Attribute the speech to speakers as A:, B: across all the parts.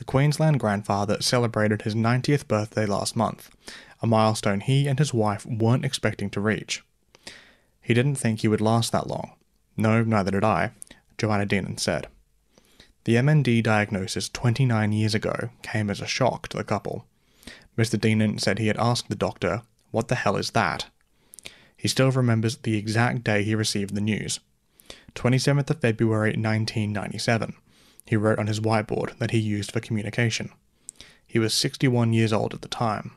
A: Queensland grandfather celebrated his 90th birthday last month, a milestone he and his wife weren't expecting to reach. He didn't think he would last that long. No, neither did I, Joanna Deenan said. The MND diagnosis 29 years ago came as a shock to the couple. Mr. Deenan said he had asked the doctor, "What the hell is that?" He still remembers the exact day he received the news. 27th of February 1997. He wrote on his whiteboard that he used for communication. He was 61 years old at the time.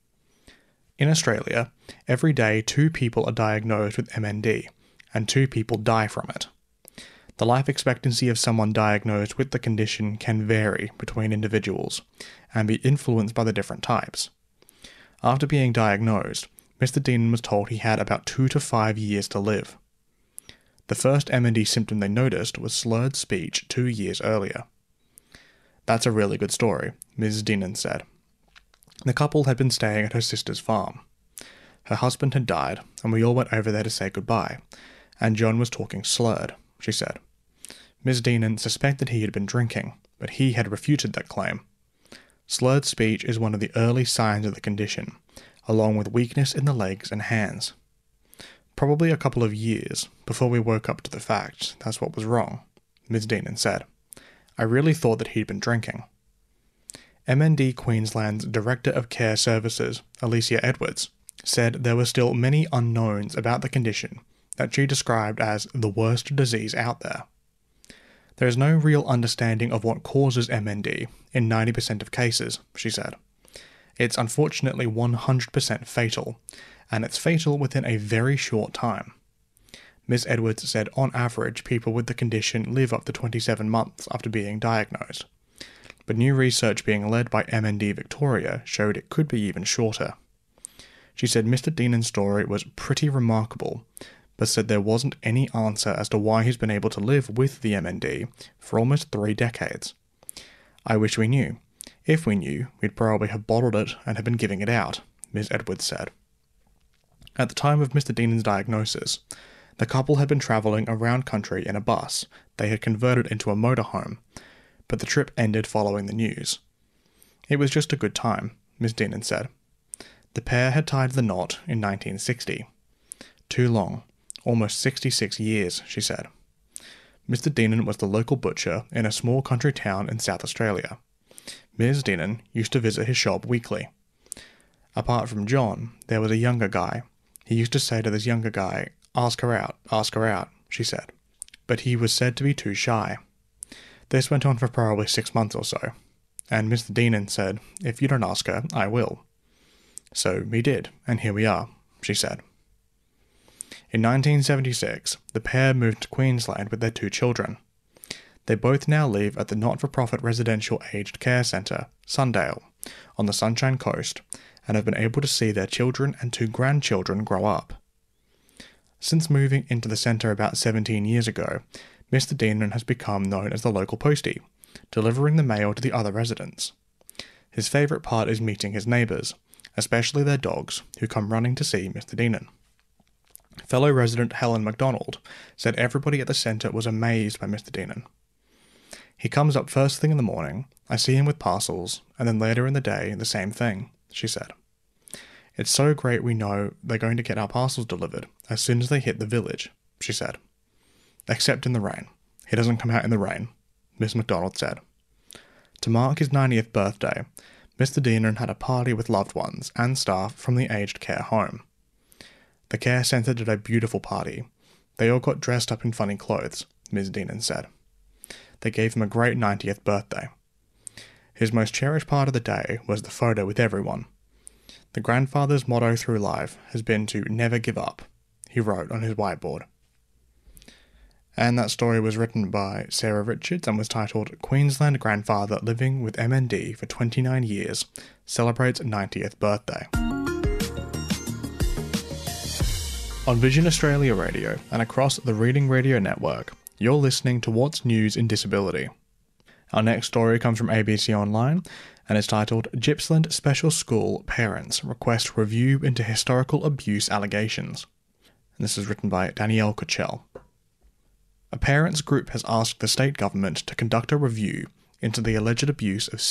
A: In Australia, every day 2 people are diagnosed with MND, and 2 people die from it. The life expectancy of someone diagnosed with the condition can vary between individuals, and be influenced by the different types. After being diagnosed, Mr. Deenan was told he had about 2 to 5 years to live. The first MND symptom they noticed was slurred speech 2 years earlier. "That's a really good story," Ms. Deenan said. The couple had been staying at her sister's farm. Her husband had died, and we all went over there to say goodbye, and John was talking slurred, she said. Ms. Deenan suspected he had been drinking, but he had refuted that claim. Slurred speech is one of the early signs of the condition, along with weakness in the legs and hands. Probably a couple of years before we woke up to the fact that's what was wrong, Ms. Deenan said. I really thought that he'd been drinking. MND Queensland's Director of Care Services, Alicia Edwards, said there were still many unknowns about the condition that she described as the worst disease out there. There is no real understanding of what causes MND in 90% of cases, she said. It's unfortunately 100% fatal, and it's fatal within a very short time. Ms. Edwards said on average people with the condition live up to 27 months after being diagnosed, but new research being led by MND Victoria showed it could be even shorter. She said Mr. Deenan's story was pretty remarkable, but said there wasn't any answer as to why he's been able to live with the MND for almost 3 decades. I wish we knew. If we knew, we'd probably have bottled it and have been giving it out, Ms. Edwards said. At the time of Mr. Deenan's diagnosis, the couple had been travelling around country in a bus they had converted into a motorhome, but the trip ended following the news. It was just a good time, Ms. Deenan said. The pair had tied the knot in 1960. Too long, almost 66 years, she said. Mr. Deenan was the local butcher in a small country town in South Australia. Ms. Deenan used to visit his shop weekly. Apart from John, there was a younger guy. He used to say to this younger guy, ask her out, she said. But he was said to be too shy. This went on for probably 6 months or so, and Mr. Deenan said, if you don't ask her, I will. So he did, and here we are, she said. In 1976, the pair moved to Queensland with their 2 children. They both now live at the not-for-profit residential aged care centre, Sundale, on the Sunshine Coast, and have been able to see their children and 2 grandchildren grow up. Since moving into the centre about 17 years ago, Mr. Deenan has become known as the local postie, delivering the mail to the other residents. His favourite part is meeting his neighbours, especially their dogs, who come running to see Mr. Deenan. Fellow resident Helen MacDonald said everybody at the centre was amazed by Mr. Deenan. He comes up first thing in the morning, I see him with parcels, and then later in the day the same thing, she said. It's so great we know they're going to get our parcels delivered as soon as they hit the village, she said. Except in the rain. He doesn't come out in the rain, Miss MacDonald said. To mark his 90th birthday, Mr. Deenan had a party with loved ones and staff from the aged care home. The care centre did a beautiful party. They all got dressed up in funny clothes, Ms. Deenan said. They gave him a great 90th birthday. His most cherished part of the day was the photo with everyone. The grandfather's motto through life has been to never give up, he wrote on his whiteboard. And that story was written by Sarah Richards and was titled Queensland Grandfather Living with MND for 29 Years Celebrates 90th Birthday. On Vision Australia Radio and across the Reading Radio Network, you're listening to What's News in Disability. Our next story comes from ABC Online and is titled Gippsland Special School Parents Request Review into Historical Abuse Allegations. And this is written by Danielle Kuchel. A parents group has asked the state government to conduct a review into the alleged abuse of